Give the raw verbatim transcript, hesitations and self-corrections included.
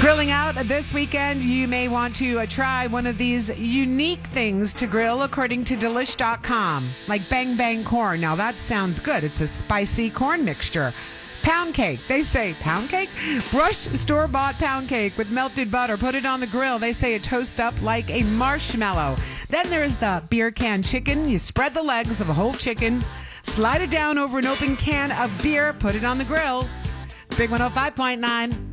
Grilling out this weekend, you may want to uh, try one of these unique things to grill according to delish dot com, like Bang Bang Corn. Now that sounds good. It's a spicy corn mixture. Pound cake. They say pound cake? Brush store-bought pound cake with melted butter. Put it on the grill. They say it toasts up like a marshmallow. Then there's the beer can chicken. You spread the legs of a whole chicken, slide it down over an open can of beer, put it on the grill. Big one oh five point nine.